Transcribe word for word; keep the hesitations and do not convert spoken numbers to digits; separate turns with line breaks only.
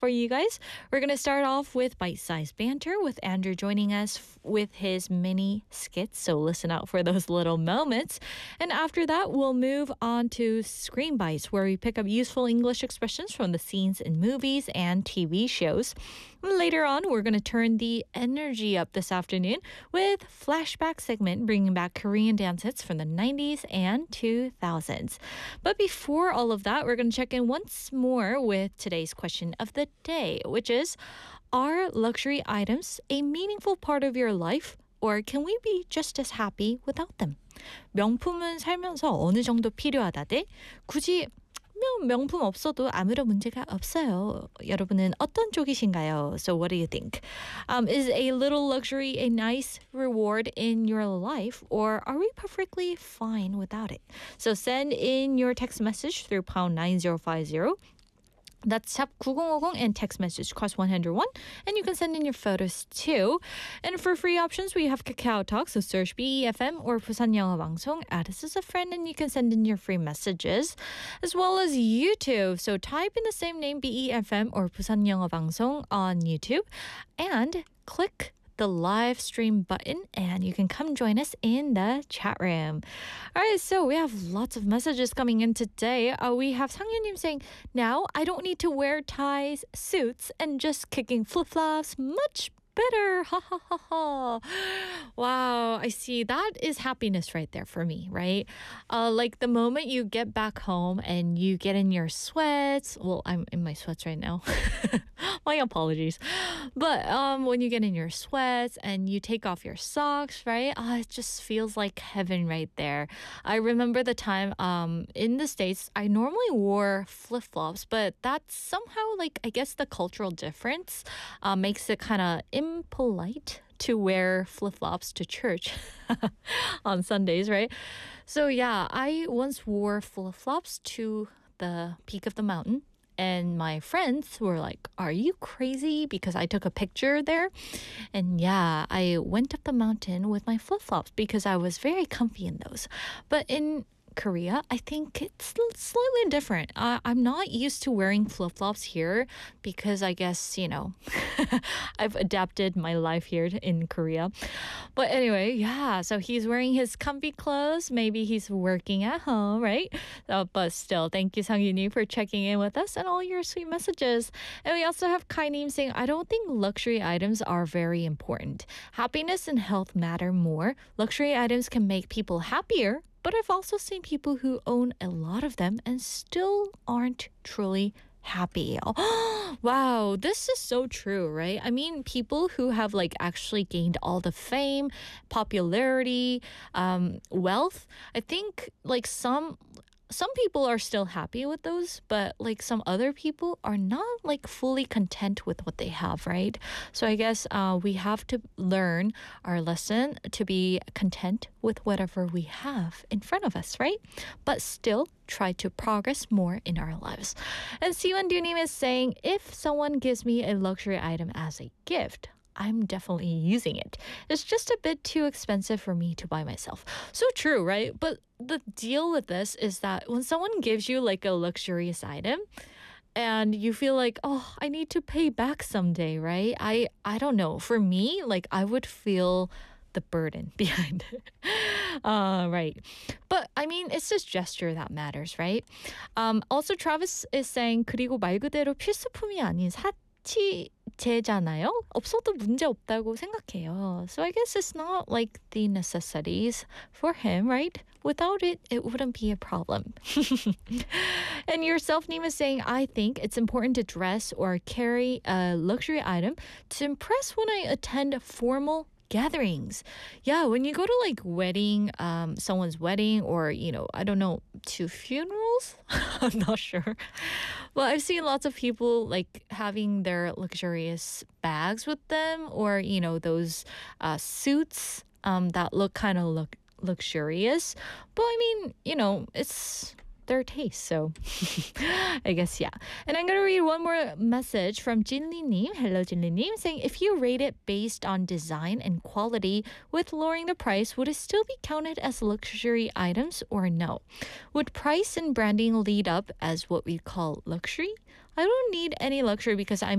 for you guys. We're going to start off with bite-sized banter with Andrew joining us f- with his mini skits. So listen out for those little moments. And after that, we'll move on to Screen Bites, where we pick up useful English expressions from the scenes in movies and T V shows. Later on, we're going to turn the energy up this afternoon with Flashback segment, bringing back Korean dance hits from the nineties and two thousands. But before all of that, we're going to check in once more with today's question of the day, which is, are luxury items a meaningful part of your life, or can we be just as happy without them? 명품은 살면서 어느 정도 필요하다 대 굳이 명품 없어도 아무런 문제가 없어요. 여러분은 어떤 쪽이신가요? So what do you think? Um, is a little luxury a nice reward in your life, or are we perfectly fine without it? So send in your text message through pound nine zero five zero. That's 샵 구공오공 and text message cost one hundred one. And you can send in your photos too. And for free options, we have Kakao Talk. So search B E F M or Busan 영어 방송. Add us as a friend and you can send in your free messages. As well as YouTube. So type in the same name, B E F M or Busan 영어 방송 on YouTube. And click the live stream button and you can come join us in the chat room. All right, so we have lots of messages coming in today. Uh, we have Sang-Yunim saying, now I don't need to wear ties, suits, and just kicking flip-flops. Much better. Ha ha ha ha. Wow, I see. That is happiness right there for me, right? Uh, like the moment you get back home and you get in your sweats. Well, I'm in my sweats right now. My apologies. But um, when you get in your sweats and you take off your socks, right? Uh, it just feels like heaven right there. I remember the time um, in the States, I normally wore flip-flops, but that's somehow like, I guess the cultural difference uh, makes it kind of impolite to wear flip-flops to church on Sundays, right? So yeah, I once wore flip-flops to the peak of the mountain. And my friends were like, are you crazy? Because I took a picture there. And yeah, I went up the mountain with my flip-flops because I was very comfy in those. But in Korea, I think it's slightly different. Uh, I'm not used to wearing flip-flops here because I guess, you know, I've adapted my life here in Korea. But anyway, yeah, so he's wearing his comfy clothes. Maybe he's working at home, right? Uh, but still, thank you, Sang-Yuni, for checking in with us and all your sweet messages. And we also have Kainim saying, I don't think luxury items are very important. Happiness and health matter more. Luxury items can make people happier, but I've also seen people who own a lot of them and still aren't truly happy. Oh, wow, this is so true, right? I mean, people who have like actually gained all the fame, popularity, um, wealth, I think like some some people are still happy with those, but like some other people are not like fully content with what they have, right? So I guess uh, we have to learn our lesson to be content with whatever we have in front of us, right? But still try to progress more in our lives. And Siwan Dunim is saying, if someone gives me a luxury item as a gift, I'm definitely using it. It's just a bit too expensive for me to buy myself. So true, right? But the deal with this is that when someone gives you like a luxurious item and you feel like, oh, I need to pay back someday, right? I, I don't know. For me, like I would feel the burden behind it. Uh, right. But I mean, it's just gesture that matters, right? Um, also, Travis is saying, 그리고 말 그대로 필수품이 아닌 사치 제잖아요. 없어도 문제 없다고 생각해요. So I guess it's not like the necessities for him, right? Without it, it wouldn't be a problem. And yourself, Nima, is saying, I think it's important to dress or carry a luxury item to impress when I attend formal gatherings. Yeah, when you go to like wedding, um, someone's wedding or, you know, I don't know, to funerals? I'm not sure. Well, I've seen lots of people like having their luxurious bags with them or, you know, those uh, suits um, that look kind of look luxurious. But I mean, you know, it's their taste. So I guess, yeah. And I'm going to read one more message from Jinli Nim. Hello, Jinli Nim, saying, if you rate it based on design and quality with lowering the price, would it still be counted as luxury items or no? Would price and branding lead up as what we call luxury? I don't need any luxury because I'm